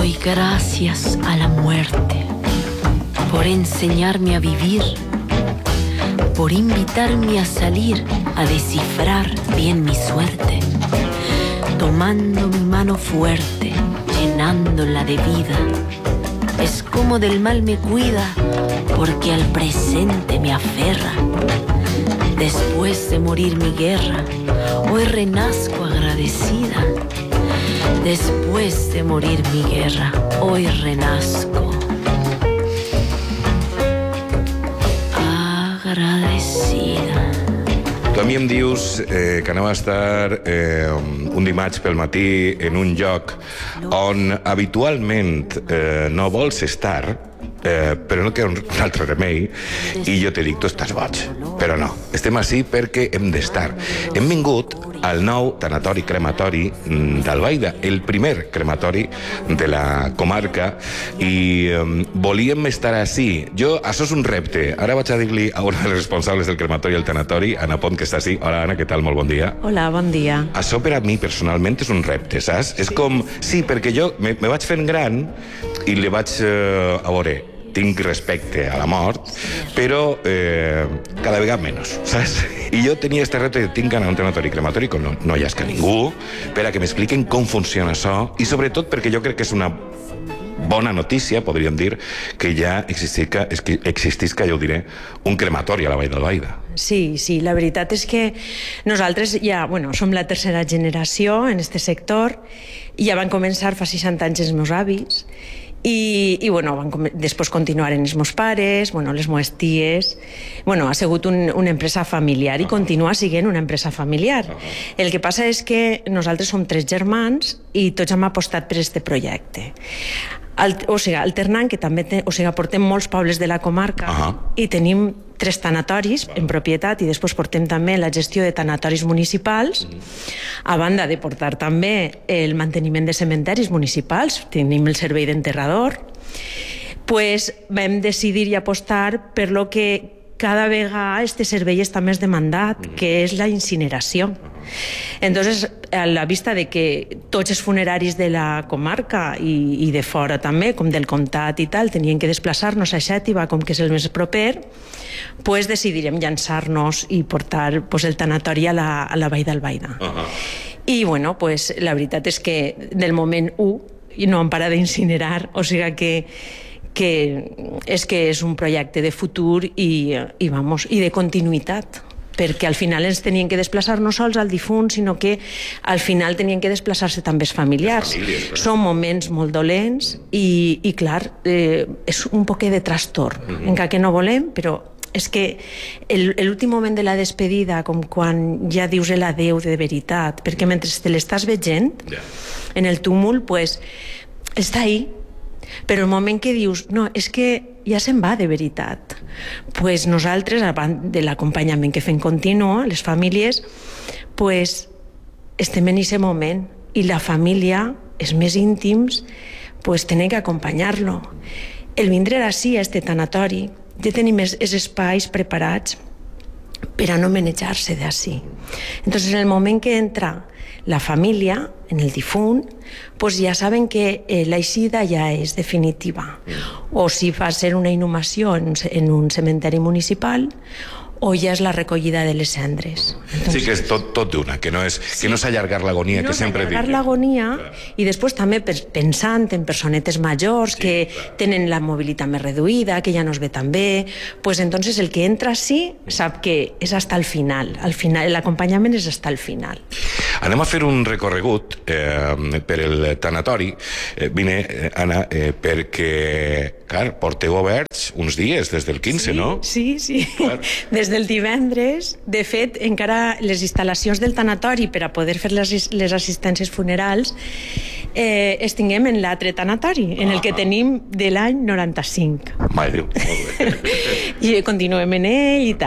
Doy gracias a la muerte por enseñarme a vivir, por invitarme a salir a descifrar bien mi suerte, tomando mi mano fuerte, llenándola de vida. Es como del mal me cuida, porque al presente me aferra. Después de morir mi guerra, hoy renazco agradecida. Después de morir mi guerra, hoy renazco agradecida. Tu a mi em dius que aneu a estar un dimarts pel matí en un lloc on habitualment no vols estar, però no queda un altre remei, i jo te dic, tu estàs boig. Però no, estem ací perquè hem d'estar. Hem vingut al nou tanatori crematori d'Albaida, el primer crematori de la comarca, i volíem estar ací. Això és un repte. Ara vaig a dir-li a una de les responsables del crematori i el tanatori, Anna Pont, que està ací. Hola, Anna, què tal? Molt bon dia. Hola, bon dia. Això per a mi, personalment, és un repte, saps? És com... Sí, perquè jo me vaig fent gran i li vaig... A veure, tinc respecte a la mort, però cada vegada menys, saps? I jo tenia este repte de tinc anar a un tanatori crematori com no hi hasca ningú, per a que m'expliquen com funciona això, i sobretot perquè jo crec que és una bona notícia, podríem dir, que ja existisca, ja ho diré, un crematori a la Vall d'Albaida. Sí, la veritat és que nosaltres ja, som la tercera generació en este sector, i ja van començar fa 60 anys els meus avis, i després continuaren els meus pares, les meves ties. Ha sigut una empresa familiar i continua sent una empresa familiar. El que passa és que nosaltres som 3 germans i tots hem apostat per aquest projecte. Alternant, que també portem molts pobles de la comarca i tenim 3 tanatoris en propietat, i després portem també la gestió de tanatoris municipals, a banda de portar també el manteniment de cementeris municipals. Tenim el servei d'enterrador. Vam decidir i apostar per lo que cada vegada este servei està més demandat, que és la incineració. Entonces, a la vista de que tots els funeraris de la comarca i de fora també, com del comtat i tal, tenien que desplaçar-nos a Xàtiva, com que és el més proper, decidirem llançar-nos i portar el tanatori a la Vall d'Albaida. I, la veritat és que del moment 1 no han parat d'incinerar, o sigui que és un projecte de futur i de continuïtat, perquè al final ens tenien que desplaçar no sols al difunt, sinó que al final tenien que desplaçar-se també els familiars. Són moments molt dolents i clar, és un poquet de trastorn, encara que no volem, però és que l'últim moment de la despedida, com quan ja dius l'adeu de veritat, perquè mentre te l'estàs veient en el túmul, està ahí, però el moment que dius no, és que ja se'n va de veritat, nosaltres, abans de l'acompanyament que fem continu, les famílies, estem en aquest moment, i la família, els més íntims, tenen que acompanyar-lo. El vindre ací, a este tanatori, ja tenim els espais preparats per a no manejar-se d'ací. Entonces, en el moment que entra la família en el difunt, ja saben que l'eixida ja és definitiva. O si va ser una inhumació en un cementeri municipal, o ja és la recollida de les cendres. Sí, que és tot d'una, que no és allargar l'agonia, que sempre dic. No és allargar l'agonia, i després també pensant en personetes majors que tenen la mobilitat més reduïda, que ja no es ve tan bé, entonces el que entra sí sap que és hasta el final, l'acompanyament és hasta el final. Anem a fer un recorregut per el tanatori. Vine, Anna, perquè, clar, porteu oberts uns dies, des del 15, no? Sí. Des del divendres. De fet, encara les instal·lacions del tanatori per a poder fer les assistències funerals es tinguem en l'altre tanatori, en el que tenim de l'any 95. Mai Déu, molt bé. I continuem en ell i tal.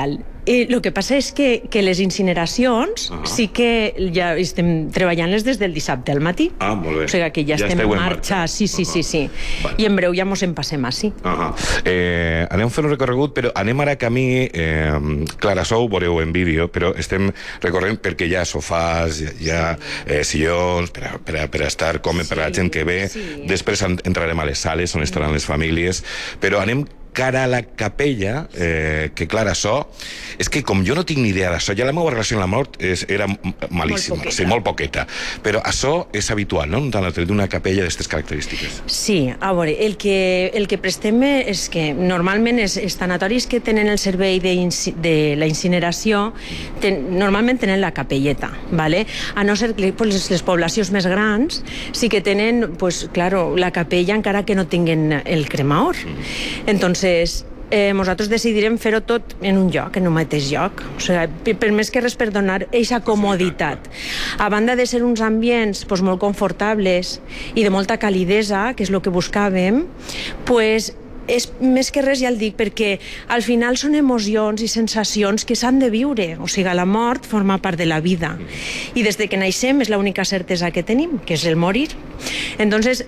El que passa és que les incineracions sí que ja estem treballant-les des del dissabte al matí. Ah, molt bé. O sigui que ja estem en marxa. Sí. Vale. I en breu ja mos en passem així. Anem fent un recorregut, però anem ara camí... Clar, això ho veureu en vídeo, però estem recorrent perquè hi ha sofàs, hi ha sillons per estar còmode per a la gent que ve. Després entrarem a les sales on estaran les famílies, però anem cara a la capella, que clar, això és que com jo no tinc ni idea d'això, ja la meva relació amb la mort era malíssima, molt poqueta, però això és habitual, no?, d'una capella d'aquestes característiques. Sí, a veure, el que prestem és que normalment els tanatoris que tenen el servei de la incineració normalment tenen la capelleta, ¿vale? A no ser que les poblacions més grans sí que tenen, pues, claro, la capella encara que no tinguen el cremaor. Entonces, nosaltres decidirem fer-ho tot en un lloc, en un mateix lloc. O sigui, per més que res per donar aquesta comoditat. A banda de ser uns ambients pues, molt confortables i de molta calidesa, que és el que buscàvem, pues, és més que res, ja el dic, perquè al final són emocions i sensacions que s'han de viure. O sigui, la mort forma part de la vida. I des de que naixem és l'única certesa que tenim, que és el morir. Entonces,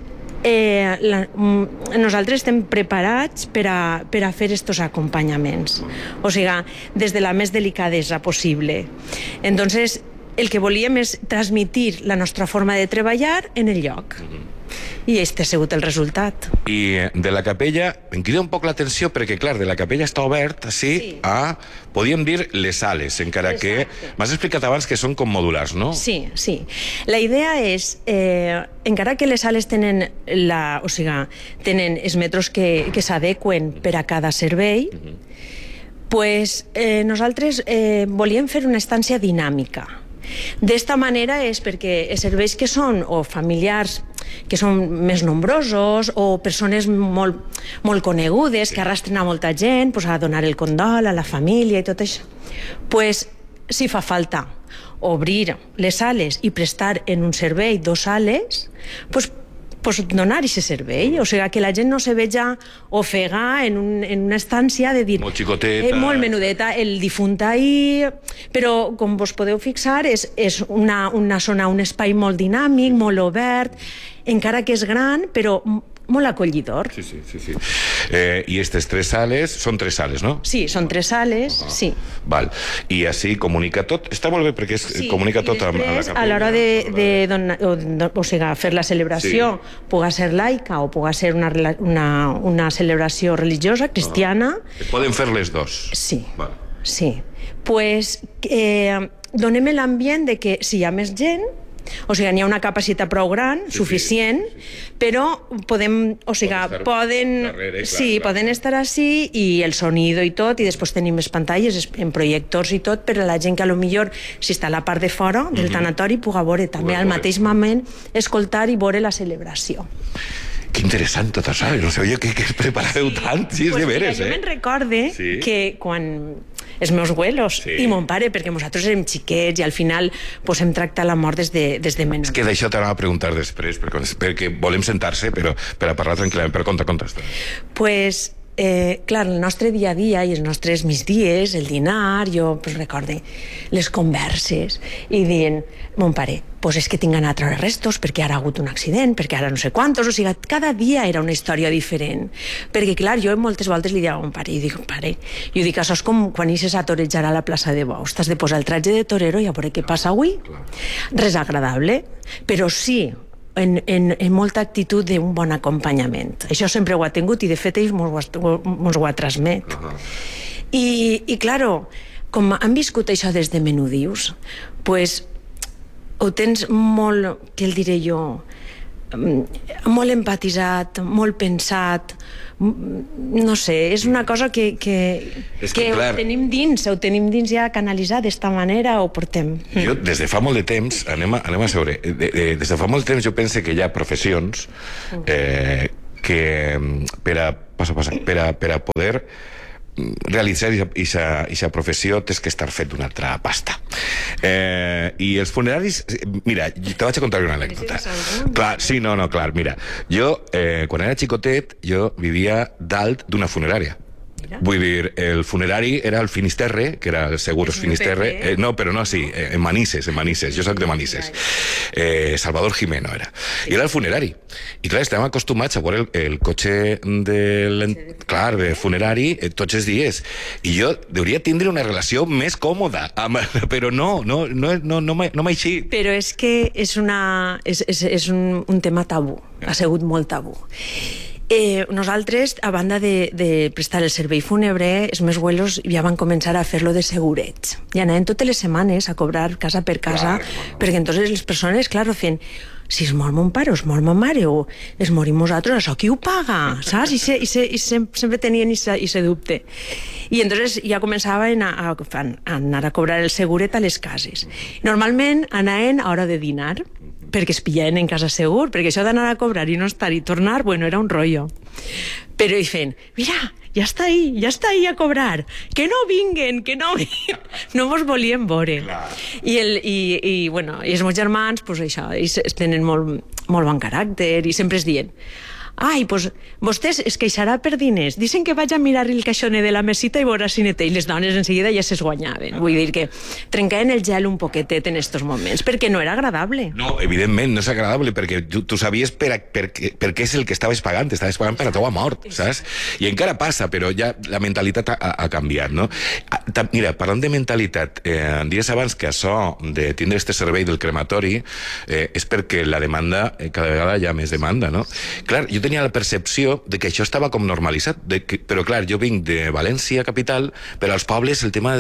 nosaltres estem preparats per a fer estos acompanyaments, o sigui, des de la més delicadesa possible. Entonces, el que volíem és transmitir la nostra forma de treballar en el lloc. I aquest ha sigut el resultat. I de la capella, em crida un poc l'atenció perquè, clar, de la capella està obert així a, podríem dir, les sales, encara que m'has explicat abans que són com modulars, no? Sí. La idea és, encara que les sales tenen tenen els metres que s'adequen per a cada servei, pues nosaltres volíem fer una estància dinàmica. D'esta manera és perquè els serveis que són o familiars que són més nombrosos o persones molt conegudes que arrastren a molta gent pues, a donar el condol a la família i tot això, pues, si fa falta obrir les sales i prestar en un servei 2 sales, pues donar aquest servei, o sigui, que la gent no se veja ofegar en una estància de dir... Molt xicoteta. Molt menudeta, el difunt ahir... Però, com vos podeu fixar, és una zona, un espai molt dinàmic, molt obert, encara que és gran, però molt acollidor. Sí. I aquestes 3 sales, són 3 sales, no? Sí, són 3 sales, sí. Val. I així comunica tot? Està molt bé perquè comunica tot amb la capella. A l'hora de fer la celebració, puga ser laica o puga ser una celebració religiosa, cristiana... Poden fer les 2? Sí. Pues donem l'ambient de que si hi ha més gent, o sigui, n'hi ha una capacitat prou gran, suficient, però poden estar així i el sonido i tot, i després tenim les pantalles en projectors i tot, per a la gent que a lo millor, si està a la part de fora del tanatori, puga veure també al mateix moment, escoltar i veure la celebració. Que interessant tot això, no sabia que preparàveu tant, sí, és de veres, Jo me'n recorde que quan els meus abuelos i mon pare, perquè nosaltres érem xiquets i al final hem tractat la mort des de menys. És que d'això t'anava a preguntar després, perquè volem sentar-se per a parlar tranquil·lament, però conta. Pues, clar, el nostre dia a dia i els nostres migdies, el dinar, jo recorde les converses i dient, mon pare, pues és que tinc d'anar a treure restos perquè ara ha hagut un accident, perquè ara no sé quantos, o sigui, cada dia era una història diferent. Perquè, clar, jo moltes voltes li deia a mon pare, i dic, pare, jo dic, això és com quan ixes a torejar a la plaça de Bous, t'has de posar el tratge de torero i a veure què passa avui. Res agradable, però sí, en molta actitud d'un bon acompanyament. Això sempre ho ha tingut i, de fet, ells mos ho ha transmet. I, claro, com han viscut això des de menudius, pues, ho tens molt, què el diré jo, molt empatitzat, molt pensat, no sé, és una cosa que ho tenim dins ja canalitzat d'esta manera, ho portem. Jo, des de fa molt de temps, anem a veure, des de fa molt de temps jo penso que hi ha professions que per a poder realitzar aquesta professió tens que estar fet d'una altra pasta. I els funeraris... Mira, te vaig a contar una anècdota. Clar, mira, jo, quan era xicotet, jo vivia dalt d'una funerària. Vull dir, el funerari era el Finisterre, que era el Seguros Finisterre. No, però no, sí, en Manises. Jo soc de Manises. Salvador Jimeno era. I era el funerari. I clar, estàvem acostumats a veure el cotxe de funerari tots els dies. I jo hauria tindre una relació més còmoda, però no m'ha així. Però és que és un tema tabú. Ha sigut molt tabú. Nosaltres, a banda de prestar el servei fúnebre, els meus abuelos ja van començar a fer-lo de segurets. I anaven totes les setmanes a cobrar casa per casa, perquè entonces les persones, clar, feien, si es mor mon pare o es mor ma mare o es morim nosaltres, això qui ho paga? Saps? I sempre tenien ese dubte. I entonces ja començaven a anar a cobrar el seguret a les cases. Normalment anaven a hora de dinar, perquè es pillaven en casa segur, perquè això d'anar a cobrar i no estar i tornar, bueno, era un rotllo. Però hi feien, mira, ja està ahí a cobrar, que no vinguen, no mos volien veure. I els meus germans, pues això, ells tenen molt bon caràcter i sempre es diuen, ai, pues vostès es queixarà per diners, dicen que vaig a mirar el caixoner de la mesita i veurà si neta, i les dones en seguida ja s'es guanyaven. Vull dir que trencaven el gel un poquetet en estos moments, perquè no era agradable. No, evidentment, no és agradable, perquè tu sabies per què és el que estaves pagant per a teua mort, saps? I encara passa, però ja la mentalitat ha canviat, no? Mira, parlant de mentalitat, dies abans que això de tindre este servei del crematori és perquè la demanda, cada vegada hi ha més demanda, no? Clar, jo tenia la percepció de que això estava com normalitzat, però clar, jo vinc de València, capital, però als pobles el tema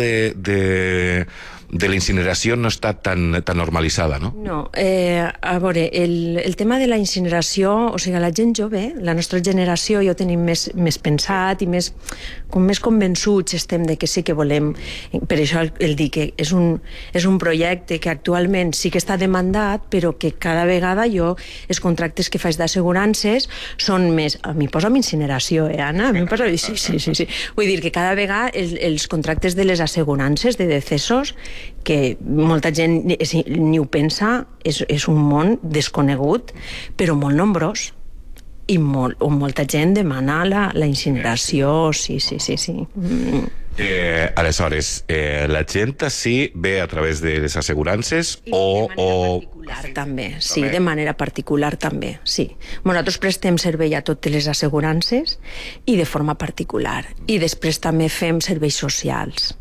de la incineració no està tan normalitzada, no? No, a veure, el tema de la incineració, o sigui, la gent jove, la nostra generació, ja ho tenim més pensat i més convençuts estem de que sí que volem, per això el dir que és un projecte que actualment sí que està demandat, però que cada vegada els contractes que faig d'assegurances són més... A mi posa'm incineració, Anna? A mi posa... Sí. Vull dir que cada vegada els contractes de les assegurances de decessos, que molta gent ni ho pensa, és un món desconegut, però molt nombrós. I molta gent demana la incineració, sí. Aleshores, la gent sí ve a través de les assegurances o... També, sí, de manera particular també, sí. Nosaltres prestem servei a totes les assegurances i de forma particular. I després també fem serveis socials.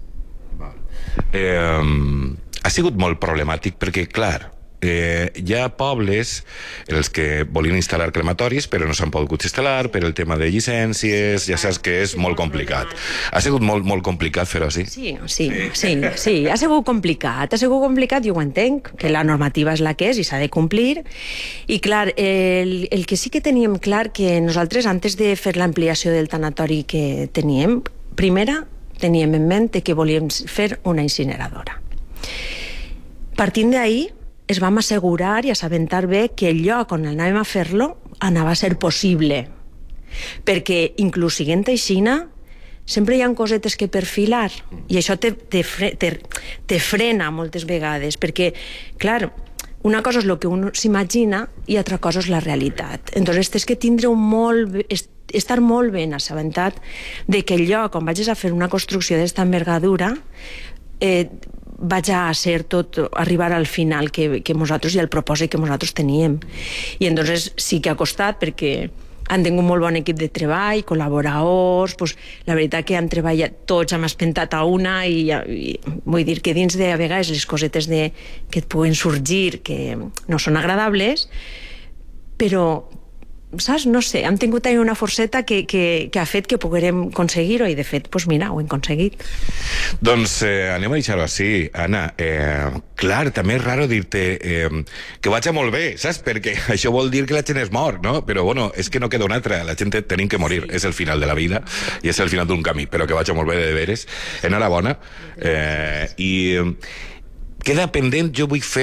Ha sigut molt problemàtic perquè, clar, hi ha pobles en els que volien instal·lar crematoris però no s'han pogut instal·lar per el tema de llicències, ja saps que és molt complicat. Ha sigut molt complicat fer-ho així? Sí, ha sigut complicat, jo ho entenc, que la normativa és la que és i s'ha de complir, i clar, el que sí que teníem clar que nosaltres, antes de fer l'ampliació del tanatori que teníem, primera teníem en ment que volíem fer una incineradora. Partint d'ahí, es vam assegurar i assabentar bé que el lloc on anàvem a fer-lo anava a ser possible. Perquè, inclús siguent aixina, sempre hi ha cosetes que perfilar i això te frena moltes vegades, perquè, clar, una cosa és el que un s'imagina i altra cosa és la realitat. Entonces, tens que tindre estar molt ben assabentat de que el lloc on vagis a fer una construcció d'esta envergadura vaig a ser tot, arribar al final que nosaltres i el propòsit que nosaltres teníem. I entonces sí que ha costat perquè han tingut molt bon equip de treball, col·laboradors, pues, la veritat que han treballat tots, hem espentat a una i vull dir que dins de a vegades les cosetes que et puguen sorgir que no són agradables, però saps? No sé, hem tingut ahí una forceta que ha fet que poguérem aconseguir-ho i de fet, doncs mira, ho hem aconseguit. Doncs anem a deixar-ho així, Anna. Clar, també és raro dir-te que vaig molt bé, saps? Perquè això vol dir que la gent es mor, no? Però bueno, és que no queda una altra, la gent tenim que morir, és el final de la vida i és el final d'un camí, però que vaig molt bé de veres. Enhorabona. I queda pendent, jo vull fer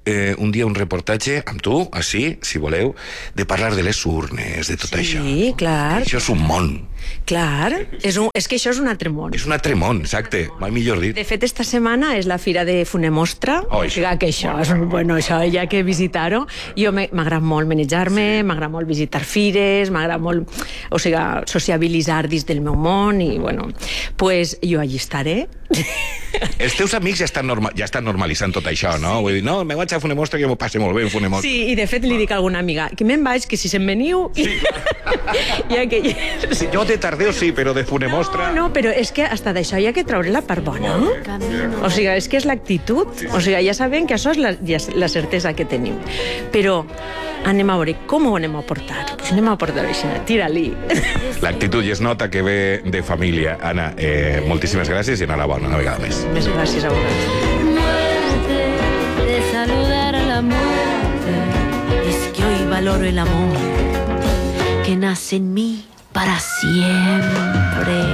un dia un reportatge amb tu, així, si voleu, de parlar de les urnes, de tot això. Sí, clar. Això és un món. Clar, és que això és un altre món. És un altre món, exacte, mai millor dit. De fet, esta setmana és la fira de Funemostra, o sigui que això és bueno, això hi ha que visitar-ho. Jo m'agrada molt manejar-me, m'agrada molt visitar fires, m'agrada molt, o sigui, sociabilitzar dins del meu món i, bueno, pues jo allí estaré. Els teus amics ja estan normalitzant tot això, no? Vull dir, no, me vaig a Funemostra que m'ho passe molt bé en Funemostra. Sí, i de fet li dic a alguna amiga que me'n vaig, que si se'n veniu... Sí, ja que... sí, jo de Tardeo sí, però de Funemostra... No, però és que hasta d'això hi ha que treure la part bona. O sigui, és que és l'actitud. O sigui, ja sabem que això és la certesa que tenim. Però anem a veure com ho anem a portar. Pues anem a portar això, tira-li. L'actitud ja es nota que ve de família. Anna, moltíssimes gràcies i enhorabona una vegada més. Més gràcies a vosaltres. Muerte de saludar a la muerte. Es que hoy valoro el amor que nace en mí para siempre.